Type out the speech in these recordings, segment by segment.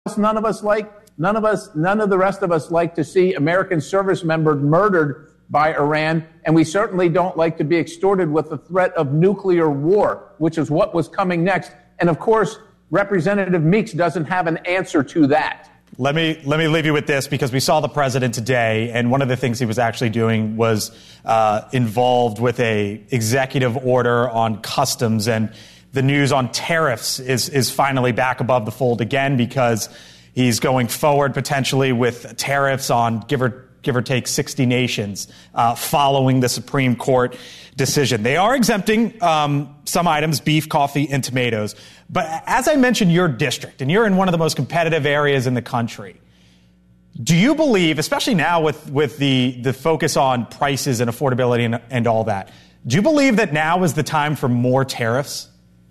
None of the rest of us like to see American service members murdered by Iran, and we certainly don't like to be extorted with the threat of nuclear war, which is what was coming next. And of course, Representative Meeks doesn't have an answer to that. Let me leave you with this, because we saw the president today, and one of the things he was actually doing was involved with a executive order on customs, and the news on tariffs is finally back above the fold again, because he's going forward potentially with tariffs on give or take 60 nations following the Supreme Court decision. They are exempting some items, beef, coffee, and tomatoes. But as I mentioned, your district, and you're in one of the most competitive areas in the country. Do you believe, especially now with the focus on prices and affordability and all that, do you believe that now is the time for more tariffs?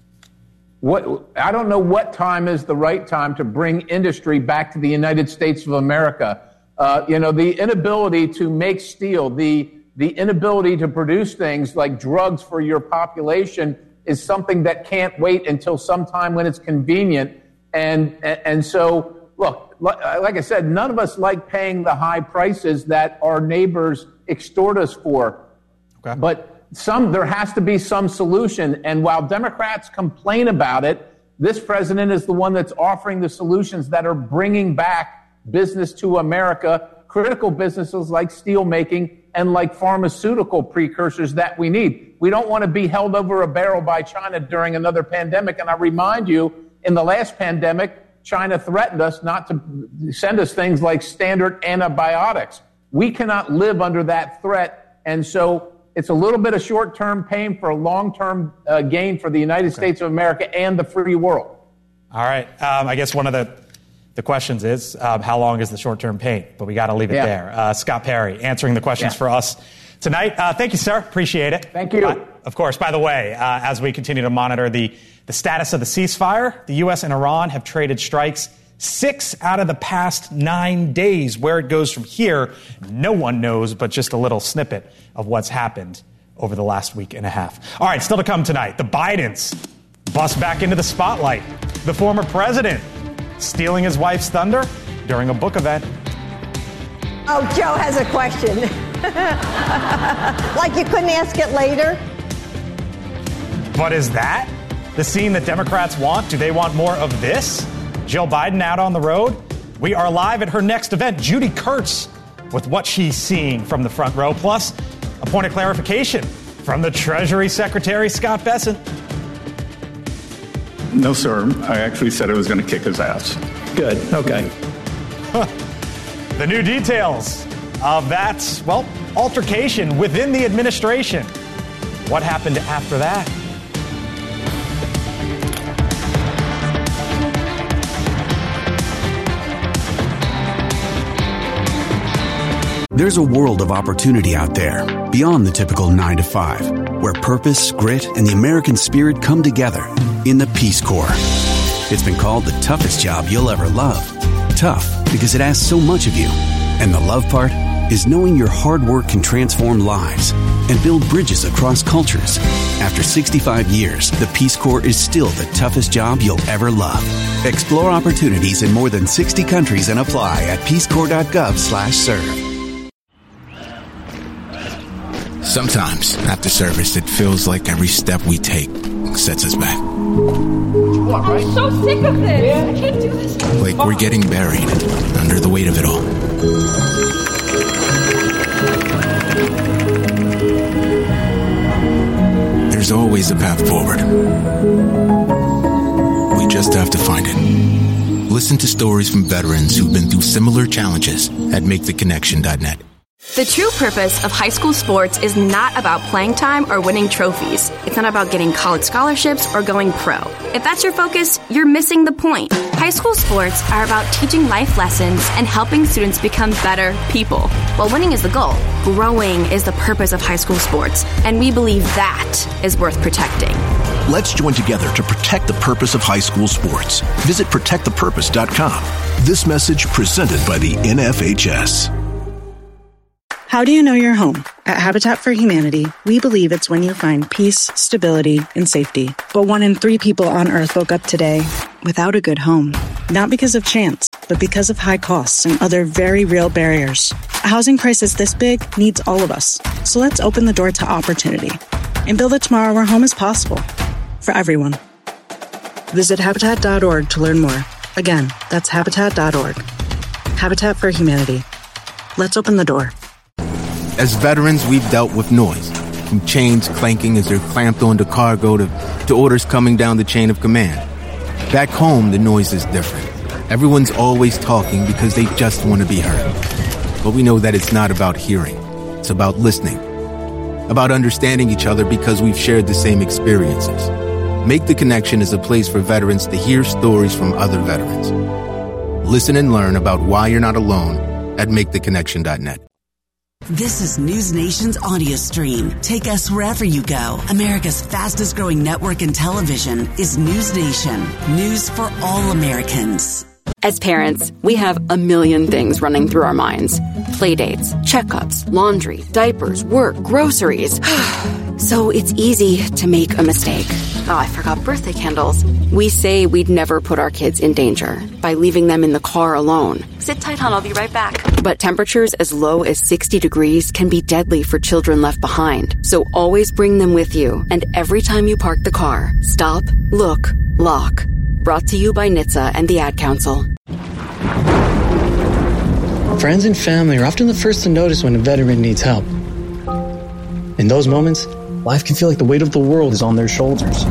I don't know what time is the right time to bring industry back to the United States of America. The inability to make steel, the inability to produce things like drugs for your population is something that can't wait until sometime when it's convenient. And so, look, like I said, none of us like paying the high prices that our neighbors extort us for. Okay. But there has to be some solution. And while Democrats complain about it, this president is the one that's offering the solutions that are bringing back business to America, critical businesses like steel making and like pharmaceutical precursors that we need. We don't want to be held over a barrel by China during another pandemic. And I remind you, in the last pandemic, China threatened us not to send us things like standard antibiotics. We cannot live under that threat. And so it's a little bit of short-term pain for a long-term gain for the United States of America and the free world. All right. I guess one of the questions is, how long is the short-term pain? But we got to leave it there. Scott Perry answering the questions for us tonight. Thank you, sir. Appreciate it. Thank you. Of course, by the way, as we continue to monitor the status of the ceasefire, the U.S. and Iran have traded strikes 6 out of the past 9 days. Where it goes from here, no one knows, but just a little snippet of what's happened over the last week and a half. All right, still to come tonight. The Bidens bust back into the spotlight. The former president stealing his wife's thunder during a book event. Oh, Joe has a question. Like you couldn't ask it later? But is that the scene that Democrats want? Do they want more of this? Jill Biden out on the road? We are live at her next event. Judy Kurtz with what she's seeing from the front row, plus a point of clarification from the Treasury Secretary, Scott Bessent. No, sir. I actually said I was going to kick his ass. Good. Okay. The new details of that, altercation within the administration. What happened after that? There's a world of opportunity out there beyond the typical 9 to 5, where purpose, grit, and the American spirit come together in the Peace Corps. It's been called the toughest job you'll ever love. Tough because it asks so much of you. And the love part is knowing your hard work can transform lives and build bridges across cultures. After 65 years, the Peace Corps is still the toughest job you'll ever love. Explore opportunities in more than 60 countries and apply at peacecorps.gov/serve. Sometimes, after service, it feels like every step we take sets us back. I'm so sick of this. I can't do this. Like we're getting buried under the weight of it all. There's always a path forward. We just have to find it. Listen to stories from veterans who've been through similar challenges at MakeTheConnection.net. The true purpose of high school sports is not about playing time or winning trophies. It's not about getting college scholarships or going pro. If that's your focus, you're missing the point. High school sports are about teaching life lessons and helping students become better people. While winning is the goal, growing is the purpose of high school sports, and we believe that is worth protecting. Let's join together to protect the purpose of high school sports. Visit protectthepurpose.com. This message presented by the NFHS. How do you know your home? At Habitat for Humanity, we believe it's when you find peace, stability, and safety. But 1 in 3 people on Earth woke up today without a good home. Not because of chance, but because of high costs and other very real barriers. A housing crisis this big needs all of us. So let's open the door to opportunity and build a tomorrow where home is possible for everyone. Visit Habitat.org to learn more. Again, that's Habitat.org. Habitat for Humanity. Let's open the door. As veterans, we've dealt with noise, from chains clanking as they're clamped onto cargo to orders coming down the chain of command. Back home, the noise is different. Everyone's always talking because they just want to be heard. But we know that it's not about hearing. It's about listening. About understanding each other because we've shared the same experiences. Make the Connection is a place for veterans to hear stories from other veterans. Listen and learn about why you're not alone at MakeTheConnection.net. This is News Nation's audio stream. Take us wherever you go. America's fastest growing network in television is News Nation. News for all Americans. As parents, we have a million things running through our minds. Playdates, checkups, laundry, diapers, work, groceries. So it's easy to make a mistake. Oh, I forgot birthday candles. We say we'd never put our kids in danger by leaving them in the car alone. Sit tight, hon. I'll be right back. But temperatures as low as 60 degrees can be deadly for children left behind. So always bring them with you. And every time you park the car, stop, look, lock. Brought to you by NHTSA and the Ad Council. Friends and family are often the first to notice when a veteran needs help. In those moments, life can feel like the weight of the world is on their shoulders.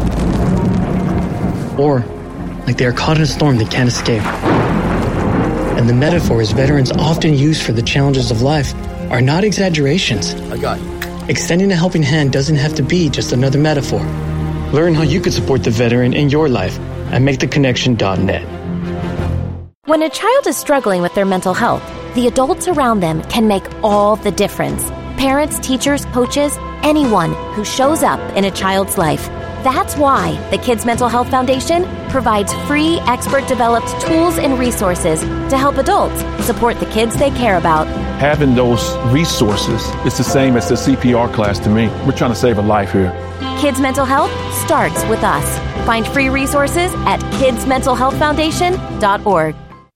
Or like they are caught in a storm they can't escape. And the metaphors veterans often use for the challenges of life are not exaggerations. I got you. Extending a helping hand doesn't have to be just another metaphor. Learn how you can support the veteran in your life at MakeTheConnection.net. When a child is struggling with their mental health, the adults around them can make all the difference. Parents, teachers, coaches, anyone who shows up in a child's life. That's why the Kids Mental Health Foundation provides free, expert-developed tools and resources to help adults support the kids they care about. Having those resources is the same as the CPR class to me. We're trying to save a life here. Kids Mental Health starts with us. Find free resources at kidsmentalhealthfoundation.org.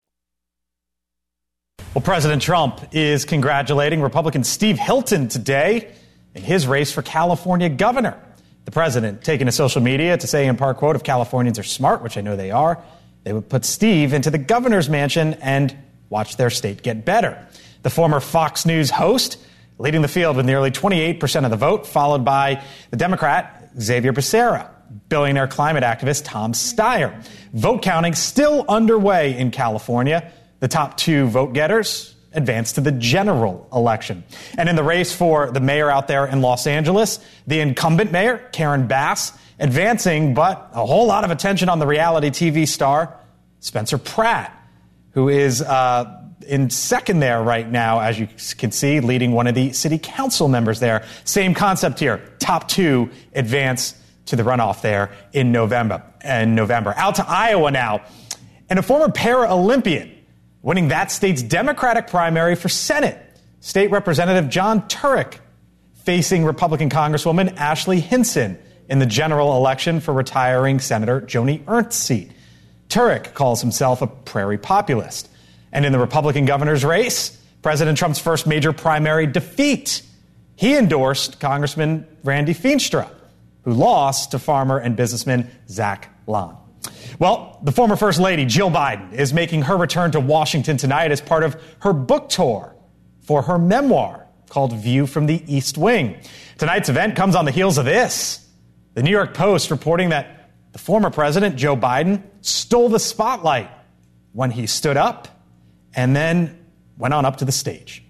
Well, President Trump is congratulating Republican Steve Hilton today in his race for California governor. The president taking to social media to say in part, quote, if Californians are smart, which I know they are, they would put Steve into the governor's mansion and watch their state get better. The former Fox News host leading the field with nearly 28% of the vote, followed by the Democrat Xavier Becerra, billionaire climate activist Tom Steyer. Vote counting still underway in California. The top 2 vote getters advance to the general election. And in the race for the mayor out there in Los Angeles, the incumbent mayor, Karen Bass, advancing, but a whole lot of attention on the reality TV star, Spencer Pratt, who is in second there right now, as you can see, leading one of the city council members there. Same concept here. Top 2 advance to the runoff there in November. Out to Iowa now. And a former para-Olympian winning that state's Democratic primary for Senate, State Representative John Turek, facing Republican Congresswoman Ashley Hinson in the general election for retiring Senator Joni Ernst's seat. Turek calls himself a prairie populist. And in the Republican governor's race, President Trump's first major primary defeat, he endorsed Congressman Randy Feenstra, who lost to farmer and businessman Zach Lon. Well, the former First Lady, Jill Biden, is making her return to Washington tonight as part of her book tour for her memoir called View from the East Wing. Tonight's event comes on the heels of this. The New York Post reporting that the former president, Joe Biden, stole the spotlight when he stood up and then went on up to the stage.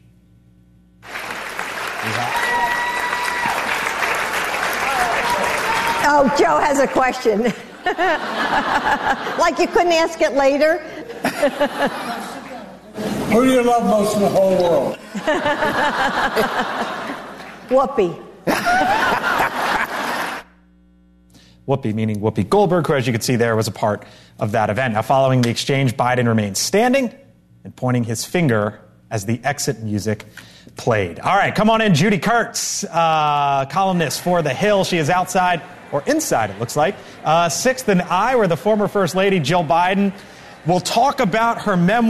Oh, Joe has a question. Like you couldn't ask it later? Who do you love most in the whole world? Whoopi. Whoopi, meaning Whoopi Goldberg, who, as you can see there, was a part of that event. Now, following the exchange, Biden remains standing and pointing his finger as the exit music played. All right, come on in, Judy Kurtz, columnist for The Hill. She is outside, or inside, it looks like, 6th and I, where the former First Lady, Jill Biden, will talk about her memoir.